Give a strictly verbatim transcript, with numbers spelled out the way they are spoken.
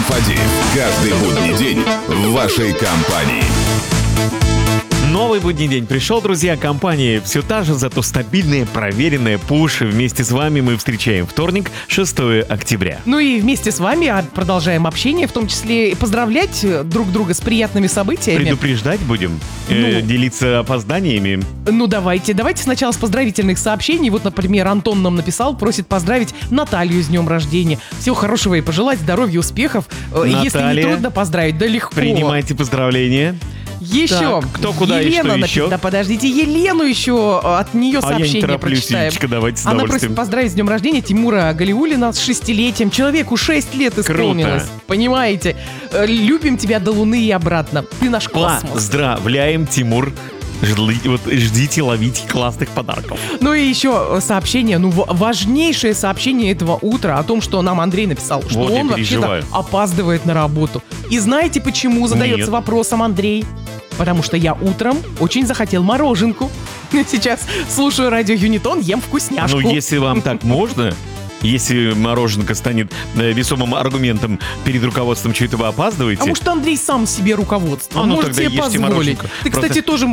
Эм-Фадеев. Каждый будний день в вашей компании. Новый будний день пришел, друзья. Компания все та же, зато стабильная, проверенная. Пуш. Вместе с вами мы встречаем вторник, шестое октября. Ну и вместе с вами продолжаем общение, в том числе и поздравлять друг друга с приятными событиями. Предупреждать будем? Э, Ну. делиться опозданиями? Ну давайте, давайте сначала с поздравительных сообщений. Вот, например, Антон нам написал, просит поздравить Наталью с днем рождения. Всего хорошего и пожелать здоровья, успехов. Э, Если не Наталья, трудно поздравить, да легко. Принимайте поздравления. Еще. Так, кто, куда и Елена что напи- еще? Да подождите, Елену еще, от нее А я не сообщение тороплюсь, прочитаем. Юлечка, давайте с Она удовольствием. просит поздравить с днем рождения Тимура Галиуллина с шестилетием. Человеку шесть лет исполнилось. Круто. Понимаете? Э, Любим тебя до Луны и обратно. Ты наш космос. Поздравляем, Тимур. Ждли- вот ждите, ловите классных подарков. Ну и еще сообщение, ну в- важнейшее сообщение этого утра о том, что нам Андрей написал, что Вот я он вообще-то переживаю. опаздывает на работу. И знаете, почему задается Нет. вопросом Андрей? Потому что я утром очень захотел мороженку. Сейчас слушаю радио Юнитон, ем вкусняшку. Ну, если вам так можно, если мороженка станет э, весомым аргументом перед руководством, что это вы опаздываете. А может, Андрей сам себе руководство? А ну может тогда себе ешьте позволить. мороженку. Ты, Просто- кстати, тоже